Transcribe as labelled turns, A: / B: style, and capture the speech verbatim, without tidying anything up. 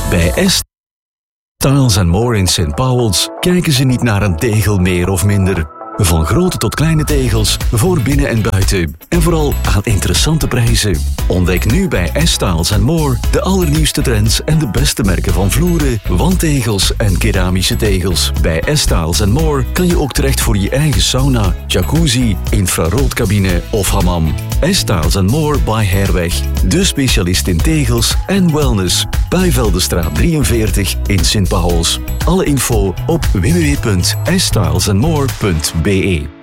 A: Bij S Styles and More in Saint Pauwels kijken ze niet naar een tegel meer of minder. Van grote tot kleine tegels, voor binnen en buiten. En vooral aan interessante prijzen. Ontdek nu bij S Styles and More de allernieuwste trends en de beste merken van vloeren, wandtegels en keramische tegels. Bij S Styles and More kan je ook terecht voor je eigen sauna, jacuzzi, infraroodcabine of hammam. S Styles and More by Herweg. De specialist in tegels en wellness. Puiveldenstraat drieënveertig in Saint Pauwels. Alle info op w w w punt s styles and more punt b e.